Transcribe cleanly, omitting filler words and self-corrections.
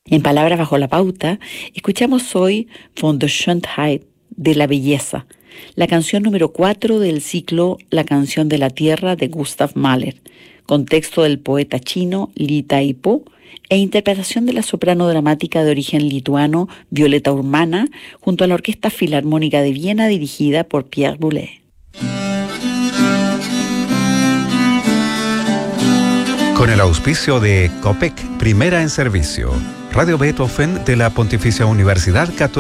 En Palabras bajo la pauta, escuchamos hoy Von der Schönheit, de la belleza, la canción número 4 del ciclo La canción de la tierra de Gustav Mahler, con texto del poeta chino Li Taipo e interpretación de la soprano dramática de origen lituano Violeta Urmana junto a la Orquesta Filarmónica de Viena dirigida por Pierre Boulez. Con el auspicio de COPEC, primera en servicio, Radio Beethoven de la Pontificia Universidad Católica.